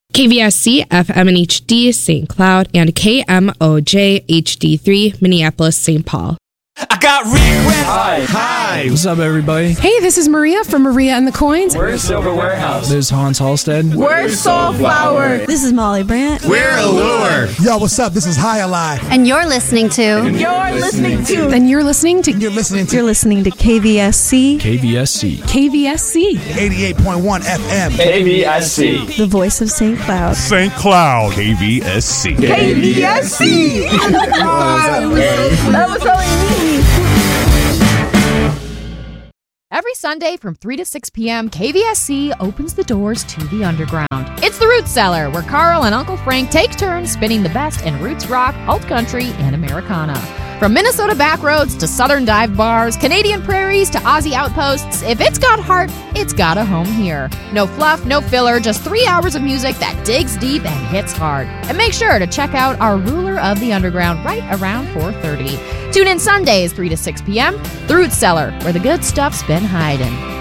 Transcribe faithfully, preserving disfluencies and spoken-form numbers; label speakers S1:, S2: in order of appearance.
S1: K V S C F M and H D Saint Cloud, and K M O J H D three Minneapolis Saint Paul.
S2: I got regrets.
S3: Hi.
S4: Hi. What's up, everybody?
S5: Hey, this is Maria from Maria and the Coins.
S3: We're Silver Warehouse.
S4: This is Hans Halstead.
S6: We're Soulflower.
S7: This is Molly Brandt.
S8: We're Allure.
S9: Yo, what's up? This is High Alive.
S7: And you're listening to...
S6: And you're listening to...
S5: And you're listening to...
S9: You're listening to...
S7: You're listening to K V S C.
S4: K V S C.
S5: K V S C.
S9: eighty-eight point one F M.
S3: K V S C.
S7: The voice of Saint Cloud.
S8: Saint Cloud. K V S C.
S6: K V S C. That was only me.
S10: Every Sunday from three to six p.m., K V S C opens the doors to the underground. It's the Roots Cellar, where Carl and Uncle Frank take turns spinning the best in roots rock, alt country, and Americana. From Minnesota backroads to southern dive bars, Canadian prairies to Aussie outposts, if it's got heart, it's got a home here. No fluff, no filler, just three hours of music that digs deep and hits hard. And make sure to check out our Ruler of the Underground right around four thirty. Tune in Sundays, three to six p.m., The Roots Cellar, where the good stuff's been hiding.